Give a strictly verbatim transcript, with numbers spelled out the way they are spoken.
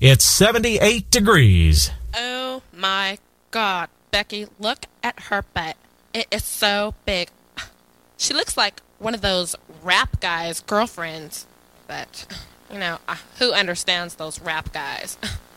It's seventy-eight degrees. Oh my God, Becky, look at her butt. It is so big. She looks like one of those rap guys' girlfriends. But, you know, uh, who understands those rap guys?